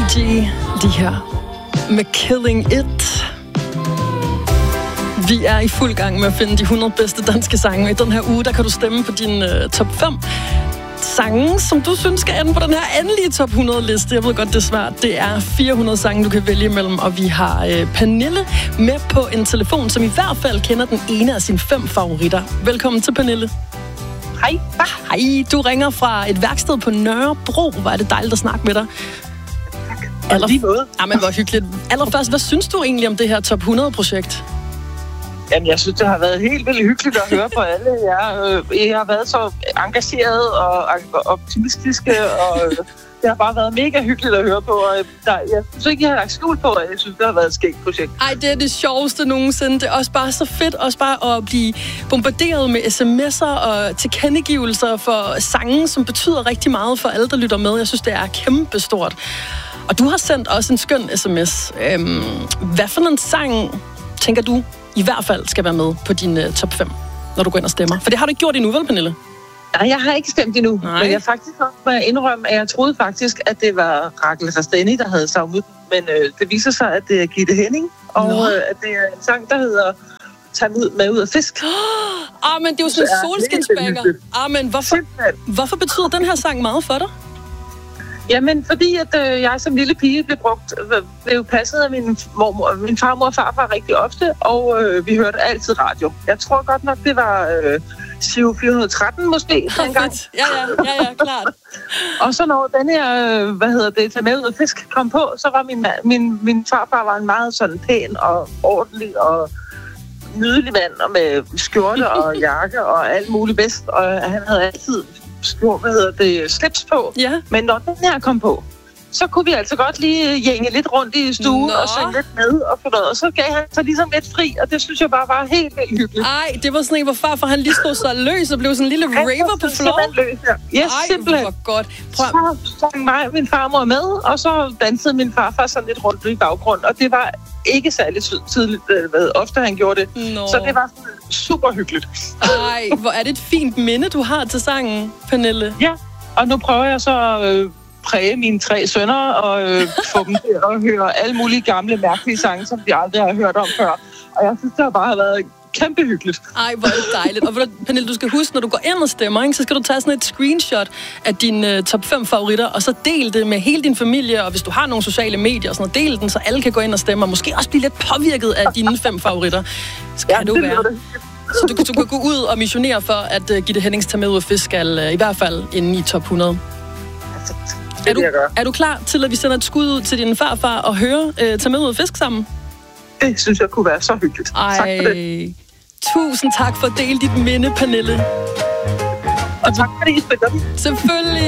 Prodigy, lige her med Killing It. Vi er i fuld gang med at finde de 100 bedste danske sange. I den her uge, der kan du stemme på din top 5 sange, som du synes skal ende på den her endelige top 100-liste. Jeg ved godt, det er svært. Det er 400 sange, du kan vælge imellem, og vi har Pernille med på en telefon, som i hvert fald kender den ene af sine 5 favoritter. Velkommen til, Pernille. Hej. Hej, du ringer fra et værksted på Nørrebro. Hvor er det dejligt at snakke med dig. Lige måde. Jamen, hvor hyggeligt. Allerførst, hvad synes du egentlig om det her top 100-projekt? Jamen, jeg synes, det har været helt vildt hyggeligt at høre på alle. Jeg har været så engageret og optimistiske, og det har bare været mega hyggeligt at høre på. Og jeg synes ikke, jeg har lagt skjul på, at jeg synes, det har været et skægt projekt. Ej, det er det sjoveste nogensinde. Det er også bare så fedt, også bare at blive bombarderet med sms'er og tilkendegivelser for sange, som betyder rigtig meget for alle, der lytter med. Jeg synes, det er kæmpestort. Og du har sendt også en skøn sms. Hvad for en sang, tænker du, i hvert fald skal være med på din top 5, når du går ind og stemmer? For det har du ikke gjort endnu, vel, Pernille? Nej, jeg har ikke stemt endnu. Nej. Men jeg faktisk må indrømme, at jeg troede faktisk, at det var Rakel Rasteni, der havde savnet. Men det viser sig, at det er Gitte Henning, og at det er en sang, der hedder Tag med ud af fisk. Men det er jo sådan en solskinsbanger. Men hvorfor betyder den her sang meget for dig? Jamen, fordi at jeg som lille pige blev passet af min mormor. Min farmor og farfar rigtig ofte, og vi hørte altid radio. Jeg tror godt nok, det var Sio 413 måske dengang. Ja, klart. Og så når den her, Tag med ud af fisk kom på, så var min farfar var en meget sådan pæn og ordentlig og nydelig mand, og med skjorte og jakke og alt muligt bedst, og han havde altid slips på. Ja. Men når den her kom på, så kunne vi altså godt lige jænge lidt rundt i stuen og synge lidt med og for noget. Og så gav han så ligesom lidt fri, og det synes jeg bare var helt vildt hyggeligt. Ej, det var sådan en, hvor farfar han lige stod så løs og blev sådan en lille raver på floor. Løs, ja. Yes, simpelthen. Hvor godt. Så sang mig og min farmor med, og så dansede min farfar sådan lidt rundt i baggrunden, og det var ikke særlig tidligt, ofte han gjorde det. Så det var sådan super hyggeligt. Ej, hvor er det et fint minde, du har til sangen, Pernille. Ja, og nu prøver jeg så præge mine 3 sønner og få dem til at høre alle mulige gamle, mærkelige sange, som de aldrig har hørt om før. Og jeg synes, det har bare været kæmpe hyggeligt. Ej, hvor er det dejligt. Og Pernille, du skal huske, når du går ind og stemmer, ikke, så skal du tage sådan et screenshot af dine top 5 favoritter, og så del det med hele din familie, og hvis du har nogle sociale medier og sådan noget, del den, så alle kan gå ind og stemme, og måske også blive lidt påvirket af dine 5 favoritter. Skal du være. Så du kan gå ud og missionere for, at Gitte Hennings Tag med ud af fisk skal i hvert fald inde i top 100. Er du klar til, at vi sender et skud ud til din farfar og høre Tag med ud af fisk sammen? Det synes jeg kunne være så hyggeligt. Ej, tak for det. Tusind tak for at dele dit minde, Pernille. Og tak fordi I spiller den. Selvfølgelig.